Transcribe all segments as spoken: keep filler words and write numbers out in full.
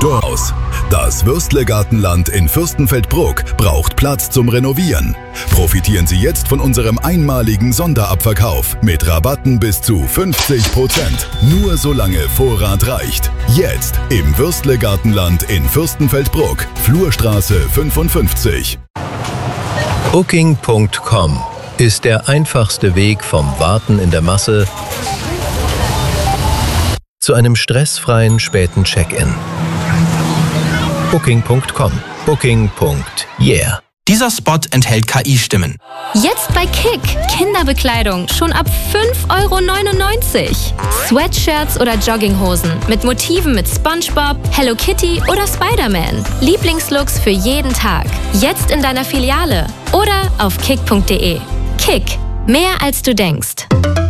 Sturm aus. Das Würstlegartenland in Fürstenfeldbruck braucht Platz zum Renovieren. Profitieren Sie jetzt von unserem einmaligen Sonderabverkauf mit Rabatten bis zu fünfzig Prozent. Nur solange Vorrat reicht. Jetzt im Würstlegartenland in Fürstenfeldbruck, Flurstraße fünfundfünfzig. Booking Punkt com ist der einfachste Weg vom Warten in der Masse zu einem stressfreien späten Check-in. Booking Punkt com. Booking. Yeah. Dieser Spot enthält K I-Stimmen. Jetzt bei Kick. Kinderbekleidung schon ab fünf Euro neunundneunzig. Sweatshirts oder Jogginghosen mit Motiven mit SpongeBob, Hello Kitty oder Spider-Man. Lieblingslooks für jeden Tag. Jetzt in deiner Filiale oder auf kick punkt de. Kick. Mehr als du denkst.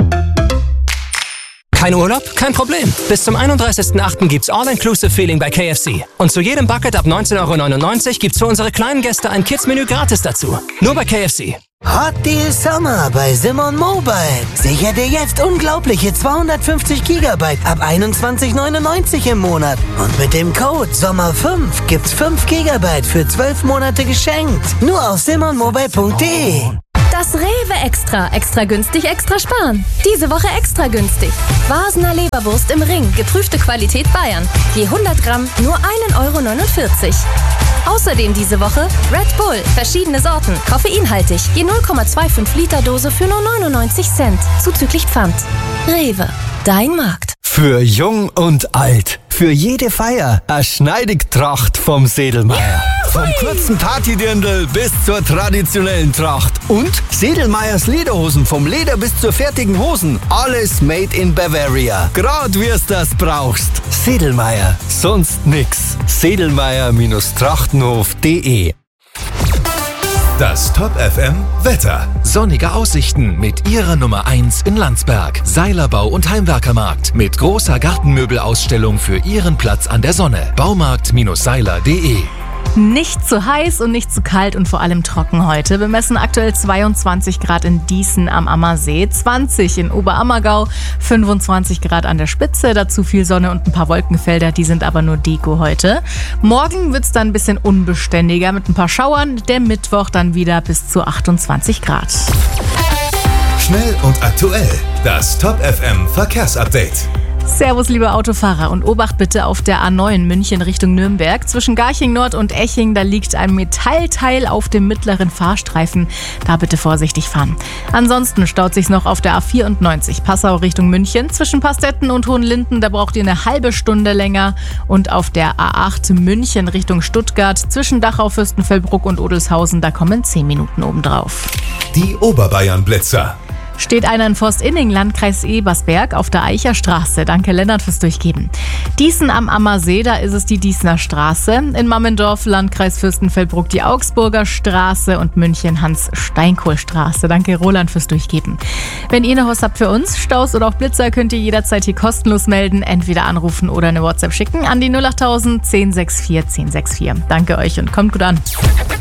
Kein Urlaub? Kein Problem. Bis zum einunddreißigsten achten gibt's All-Inclusive-Feeling bei K F C. Und zu jedem Bucket ab neunzehn Euro neunundneunzig gibt's für unsere kleinen Gäste ein Kids-Menü gratis dazu. Nur bei K F C. Hot Deal Summer bei Simon Mobile. Sicher dir jetzt unglaubliche zweihundertfünfzig Gigabyte ab einundzwanzig neunundneunzig im Monat. Und mit dem Code Sommer fünf gibt's fünf Gigabyte für zwölf Monate geschenkt. Nur auf simon mobile punkt de. Das Rewe Extra. Extra günstig, extra sparen. Diese Woche extra günstig. Vasener Leberwurst im Ring. Geprüfte Qualität Bayern. Je hundert Gramm nur ein Euro neunundvierzig. Außerdem diese Woche Red Bull. Verschiedene Sorten. Koffeinhaltig. Je null Komma fünfundzwanzig Liter Dose für nur neunundneunzig Cent. Zuzüglich Pfand. Rewe. Dein Markt. Für jung und alt. Für jede Feier. Eine Schneidigtracht vom Sedelmeier. Vom kurzen Partydirndl bis zur traditionellen Tracht. Und Sedelmeiers Lederhosen, vom Leder bis zur fertigen Hosen. Alles made in Bavaria. Grad wie's das brauchst. Sedelmeier, sonst nix. Sedelmeier Trachtenhof punkt de. Das Top F M Wetter. Sonnige Aussichten mit Ihrer Nummer eins in Landsberg. Seilerbau und Heimwerkermarkt mit großer Gartenmöbelausstellung für Ihren Platz an der Sonne. Baumarkt Seiler punkt de. Nicht zu heiß und nicht zu kalt und vor allem trocken heute. Wir messen aktuell zweiundzwanzig Grad in Dießen am Ammersee, zwanzig in Oberammergau, fünfundzwanzig Grad an der Spitze, dazu viel Sonne und ein paar Wolkenfelder, die sind aber nur Deko heute. Morgen wird es dann ein bisschen unbeständiger mit ein paar Schauern, der Mittwoch dann wieder bis zu achtundzwanzig Grad. Schnell und aktuell, das Top F M Verkehrsupdate. Servus, liebe Autofahrer, und Obacht bitte auf der A neun München Richtung Nürnberg. Zwischen Garching Nord und Eching, da liegt ein Metallteil auf dem mittleren Fahrstreifen. Da bitte vorsichtig fahren. Ansonsten staut sich's noch auf der A vierundneunzig Passau Richtung München. Zwischen Pastetten und Hohenlinden, da braucht ihr eine halbe Stunde länger. Und auf der A acht München Richtung Stuttgart, zwischen Dachau, Fürstenfeldbruck und Odelshausen, da kommen zehn Minuten obendrauf. Die Oberbayern-Blitzer. Steht einer in Forstinning, Landkreis Ebersberg, auf der Eicherstraße. Danke, Lennart, fürs Durchgeben. Dießen am Ammersee, da ist es die Dießner Straße. In Mammendorf, Landkreis Fürstenfeldbruck, die Augsburger Straße und München Hans-Steinkohl-Straße. Danke, Roland, fürs Durchgeben. Wenn ihr noch was habt für uns, Staus oder auch Blitzer, könnt ihr jederzeit hier kostenlos melden. Entweder anrufen oder eine WhatsApp schicken an die null acht null null eins null sechs vier eins sechs vier. Danke euch und kommt gut an.